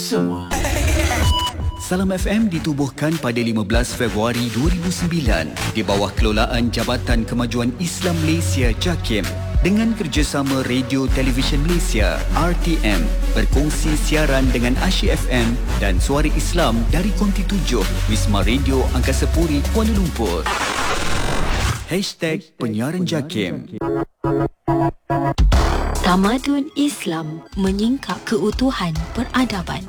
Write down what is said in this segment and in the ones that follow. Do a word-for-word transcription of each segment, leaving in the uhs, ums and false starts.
semua. Salam F M ditubuhkan pada lima belas Februari dua ribu sembilan di bawah kelolaan Jabatan Kemajuan Islam Malaysia JAKIM dengan kerjasama Radio Television Malaysia R T M berkongsi siaran dengan Asyik F M dan Suara Islam dari Konti tujuh Wisma Radio Angkasa Puri Kuala Lumpur. Hashtag Penyiaran JAKIM. Tamadun Islam menyingkap keutuhan peradaban.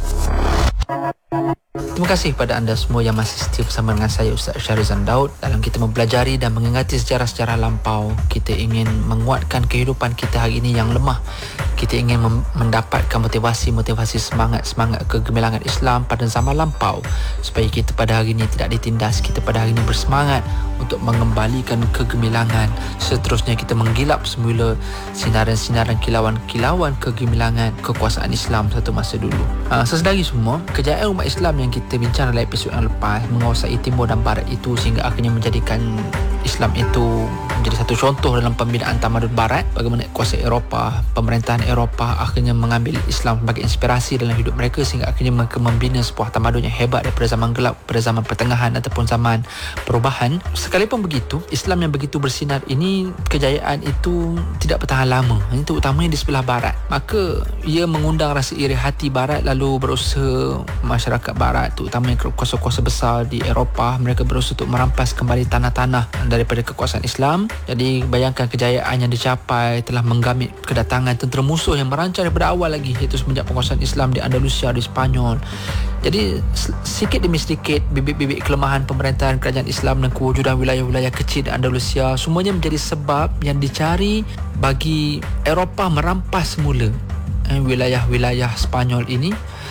Terima kasih kepada anda semua yang masih setia bersama dengan saya Ustaz Syarizan Daud dalam kita mempelajari dan mengingati sejarah-sejarah lampau. Kita ingin menguatkan kehidupan kita hari ini yang lemah. Kita ingin mem- mendapatkan motivasi-motivasi semangat-semangat kegemilangan Islam pada zaman lampau supaya kita pada hari ini tidak ditindas. Kita pada hari ini bersemangat untuk mengembalikan kegemilangan. Seterusnya kita menggilap semula sinaran-sinaran kilauan-kilauan kegemilangan kekuasaan Islam satu masa dulu. Uh, sesedari semua, kejayaan umat Islam yang kita bincang dalam episod yang lepas menguasai timur dan barat itu sehingga akhirnya menjadikan Islam itu menjadi satu contoh dalam pembinaan tamadun barat. Bagaimana kuasa Eropah, pemerintahan Eropah akhirnya mengambil Islam sebagai inspirasi dalam hidup mereka sehingga akhirnya mereka membina sebuah tamadun yang hebat daripada zaman gelap pada zaman pertengahan ataupun zaman perubahan. Sekalipun begitu, Islam yang begitu bersinar ini, kejayaan itu tidak bertahan lama. Itu utamanya di sebelah barat. Maka ia mengundang rasa iri hati barat, lalu berusaha masyarakat barat, terutamanya kuasa-kuasa besar di Eropah, mereka berusaha untuk merampas kembali tanah-tanah daripada kekuasaan Islam. Jadi bayangkan kejayaan yang dicapai telah menggamit kedatangan tentera musuh yang merancang daripada awal lagi, iaitu semenjak penguasaan Islam di Andalusia, di Spanyol. Jadi sedikit demi sedikit bibit-bibit kelemahan pemerintahan kerajaan Islam dan kewujudan wilayah-wilayah kecil di Andalusia semuanya menjadi sebab yang dicari bagi Eropah merampas semula eh, wilayah-wilayah Spanyol ini.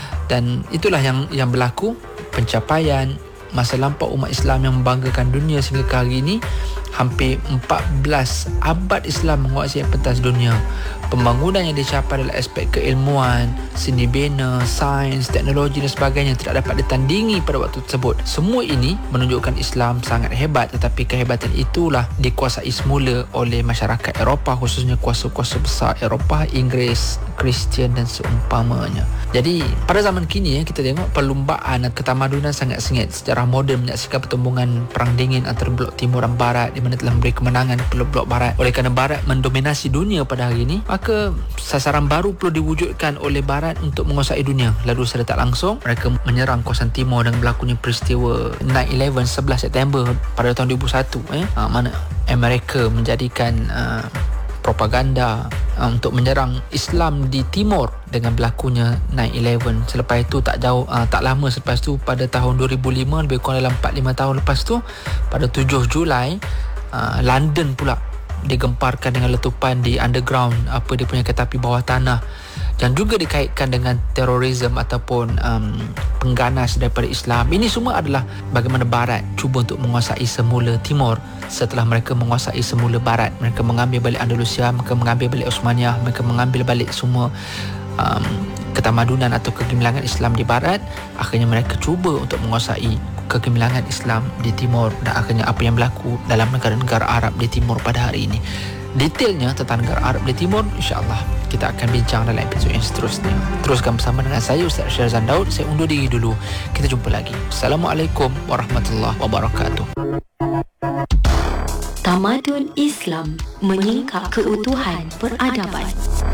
Dan itulah yang yang berlaku. Pencapaian masa lampau umat Islam yang membanggakan dunia sehingga ke hari ini. Hampir empat belas abad Islam menguasai pentas dunia. Pembangunan yang dicapai dalam aspek keilmuan, seni bina, sains, teknologi dan sebagainya tidak dapat ditandingi pada waktu tersebut. Semua ini menunjukkan Islam sangat hebat, tetapi kehebatan itulah dikuasai semula oleh masyarakat Eropah, khususnya kuasa-kuasa besar Eropah, Inggeris, Kristian dan seumpamanya. Jadi pada zaman kini kita tengok perlumbaan ketamadunan sangat sengit. Sejarah moden menyaksikan pertumbungan perang dingin antara blok timur dan barat di mana telah memberi kemenangan kepada blok barat. Oleh kerana barat mendominasi dunia pada hari ini, maka sasaran baru perlu diwujudkan oleh barat untuk menguasai dunia. Lalu secara tak langsung mereka menyerang kawasan timur dengan berlakunya peristiwa nine eleven sebelas September pada tahun dua ribu satu eh ha, mana Amerika menjadikan uh, propaganda uh, untuk menyerang Islam di timur dengan berlakunya nine eleven. Selepas itu tak jauh uh, tak lama selepas tu pada tahun dua ribu lima, lebih kurang dalam empat lima tahun lepas tu, pada tujuh Julai uh, London pula digemparkan dengan letupan di underground, apa dia punya kereta api bawah tanah, dan juga dikaitkan dengan terorisme ataupun um, pengganas daripada Islam. Ini semua adalah bagaimana barat cuba untuk menguasai semula timur. Setelah mereka menguasai semula barat, mereka mengambil balik Andalusia, mereka mengambil balik Osmaniyah, mereka mengambil balik semua um, ketamadunan atau kegemilangan Islam di barat. Akhirnya mereka cuba untuk menguasai kegemilangan Islam di timur, dan akhirnya apa yang berlaku dalam negara-negara Arab di timur pada hari ini. Detailnya tentang negara Arab di timur, insya-Allah kita akan bincang dalam episod yang seterusnya. Teruskan bersama dengan saya Ustaz Syarizan Daud. Saya undur diri dulu. Kita jumpa lagi. Assalamualaikum warahmatullahi wabarakatuh. Tamadun Islam menyingkap keutuhan peradaban.